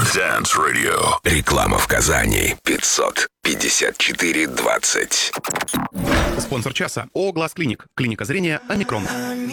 Dance Radio. Реклама в Казани. 554-20. Спонсор часа ООО «Глаз Клиник». Клиника зрения «Омикрон».